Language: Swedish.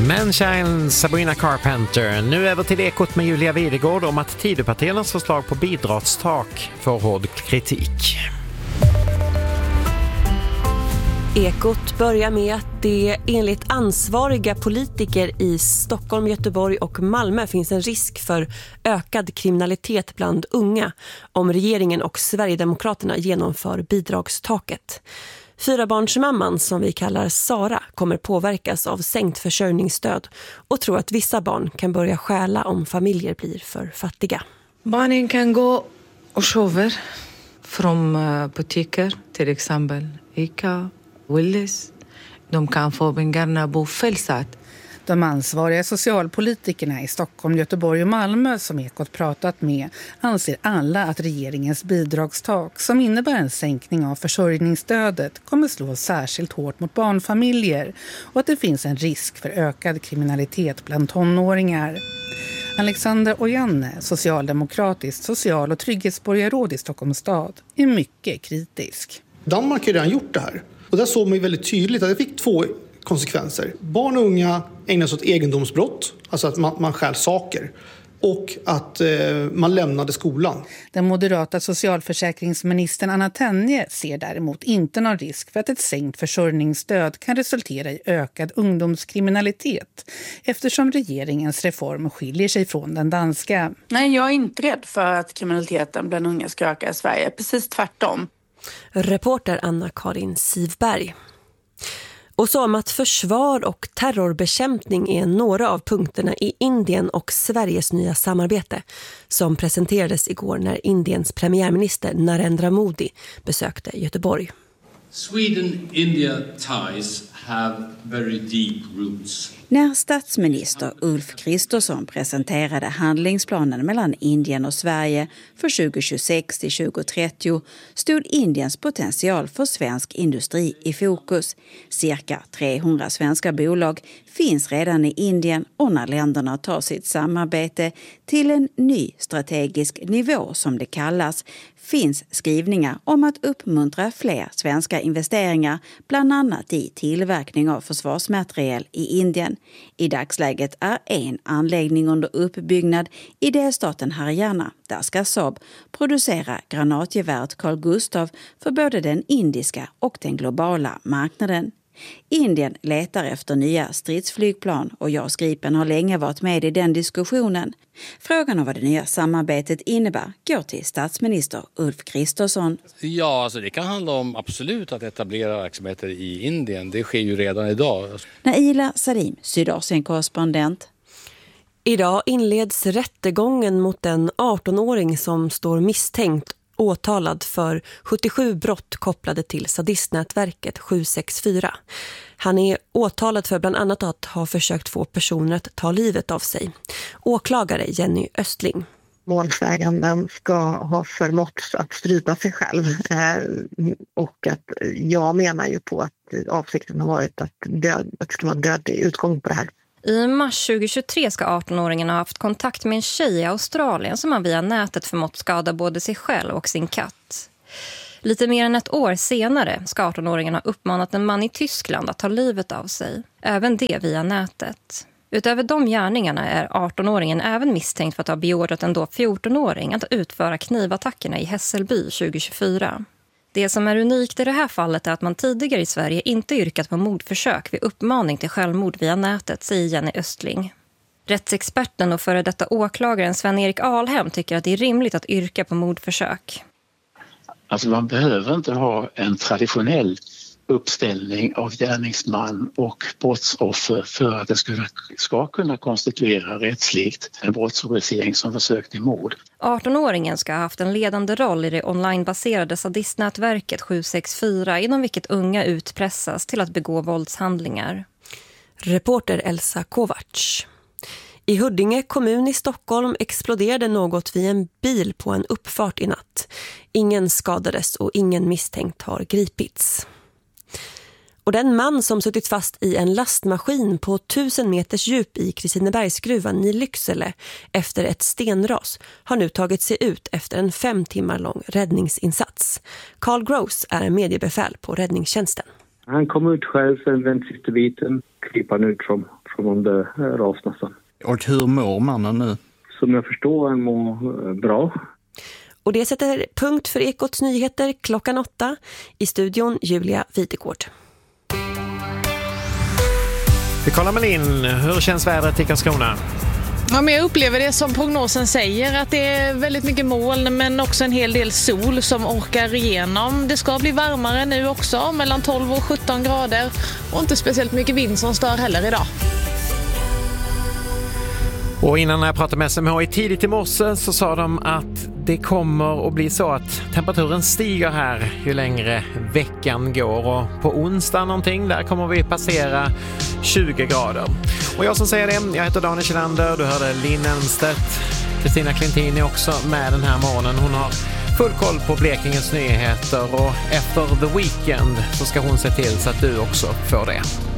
Manshine, Sabrina Carpenter. Nu över till Ekot med Julia Videgård om att Tidöpartiernas förslag på bidragstak får hård kritik. Ekot börjar med att det enligt ansvariga politiker i Stockholm, Göteborg och Malmö finns en risk för ökad kriminalitet bland unga om regeringen och Sverigedemokraterna genomför bidragstaket. 4-barnsmamman, som vi kallar Sara, kommer påverkas av sänkt försörjningsstöd och tror att vissa barn kan börja stjäla om familjer blir för fattiga. Barnen kan gå och köpa från butiker, till exempel Ica, Willys. De kan få gärna bo fälsat. De ansvariga socialpolitikerna i Stockholm, Göteborg och Malmö som Ekot pratat med anser alla att regeringens bidragstak som innebär en sänkning av försörjningsstödet kommer slå särskilt hårt mot barnfamiljer och att det finns en risk för ökad kriminalitet bland tonåringar. Alexander Ojanne, socialdemokratiskt social- och trygghetsborgarråd i Stockholms stad, är mycket kritisk. Danmark har redan gjort det här. Och där såg man ju väldigt tydligt att det fick 2 konsekvenser. Barn och unga ägnar sig åt egendomsbrott, alltså att man stjäl saker, och att man lämnade skolan. Den moderata socialförsäkringsministern Anna Tenje ser däremot inte någon risk för att ett sänkt försörjningsstöd kan resultera i ökad ungdomskriminalitet eftersom regeringens reform skiljer sig från den danska. Nej, jag är inte rädd för att kriminaliteten bland unga ska öka i Sverige. Precis tvärtom. Reporter Anna-Karin Sivberg. Och så om att försvar och terrorbekämpning är några av punkterna i Indien och Sveriges nya samarbete som presenterades igår när Indiens premiärminister Narendra Modi besökte Göteborg. Sweden-India ties have very deep roots. När statsminister Ulf Kristersson presenterade handlingsplanen mellan Indien och Sverige för 2026 till 2030 stod Indiens potential för svensk industri i fokus. Cirka 300 svenska bolag finns redan i Indien och när länderna tar sitt samarbete till en ny strategisk nivå som det kallas finns skrivningar om att uppmuntra fler svenska investeringar bland annat i tillverkning av försvarsmateriel i Indien. I dagsläget är en anläggning under uppbyggnad i delstaten Haryana där ska Saab producera granatgeväret Carl Gustaf för både den indiska och den globala marknaden. Indien letar efter nya stridsflygplan och JAS Gripen har länge varit med i den diskussionen. Frågan om vad det nya samarbetet innebär går till statsminister Ulf Kristersson. Ja, alltså det kan handla om absolut att etablera verksamheter i Indien. Det sker ju redan idag. Naila Salim, Sydasien-korrespondent. Idag inleds rättegången mot en 18-åring som står misstänkt åtalad för 77 brott kopplade till sadistnätverket 764. Han är åtalad för bland annat att ha försökt få personer att ta livet av sig. Åklagare Jenny Östling. Målsäganden ska ha förmått att strypa sig själv och att jag menar ju på att avsikten har varit att det ska vara dödlig utgång på det här. I mars 2023 ska 18-åringen ha haft kontakt med en tjej i Australien som han via nätet förmått skada både sig själv och sin katt. Lite mer än ett år senare ska 18-åringen ha uppmanat en man i Tyskland att ta livet av sig. Även det via nätet. Utöver de gärningarna är 18-åringen även misstänkt för att ha beordrat en då 14-åring att utföra knivattackerna i Hässelby 2024. Det som är unikt i det här fallet är att man tidigare i Sverige inte yrkat på mordförsök vid uppmaning till självmord via nätet, säger Jenny Östling. Rättsexperten och före detta åklagaren Sven-Erik Alhem tycker att det är rimligt att yrka på mordförsök. Alltså man behöver inte ha en traditionell uppställning av gärningsman och brottsoffer för att det ska kunna konstituera rättsligt en brottsrubricering som försök till mord. 18-åringen ska ha haft en ledande roll i det onlinebaserade sadistnätverket 764 inom vilket unga utpressas till att begå våldshandlingar. Reporter Elsa Kovacs. I Huddinge kommun i Stockholm exploderade något vid en bil på en uppfart i natt. Ingen skadades och ingen misstänkt har gripits. Och den man som suttit fast i en lastmaskin på 1000 meters djup i Kristinebergsgruvan i Lycksele efter ett stenras har nu tagit sig ut efter en 5 timmar lång räddningsinsats. Carl Gross är mediebefäl på räddningstjänsten. Han kom ut själv sen den sista biten, krypade ut som om det ras nästan. Och hur mår mannen nu? Som jag förstår, han mår bra. Och det sätter punkt för Ekots nyheter 8:00. I studion Julia Videgård. Vi kollar med in. Hur känns vädret i Karlskrona? Ja, men jag upplever det som prognosen säger, att det är väldigt mycket moln men också en hel del sol som orkar igenom. Det ska bli varmare nu också, mellan 12 och 17 grader, och inte speciellt mycket vind som stör heller idag. Och innan jag pratade med SMHI tidigt i morse så sa de att det kommer att bli så att temperaturen stiger här ju längre veckan går. Och på onsdag någonting, där kommer vi passera 20 grader. Och jag som säger det, jag heter Daniel Kjellander, du hörde Linn Elmstedt. Kristina Klintini också med den här morgonen. Hon har full koll på Blekingens nyheter och efter The Weekend så ska hon se till så att du också får det.